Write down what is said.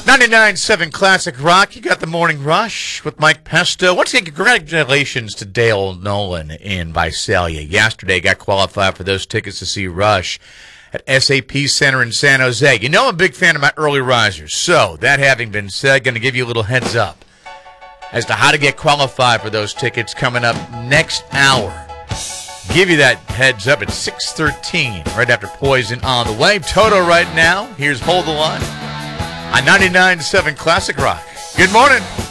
99.7 Classic Rock. You got the Morning Rush with Mike Pesto. Once again, congratulations to Dale Nolan in Visalia. Yesterday, got qualified for those tickets to see Rush at SAP Center in San Jose. You know I'm a big fan of my early risers. So, that having been said, going to give you a little heads up as to how to get qualified for those tickets coming up next hour. Give you that heads up at 6:13, right after Poison on the way. Toto right now. Here's Hold the Line on 99.7 Classic Rock. Good morning.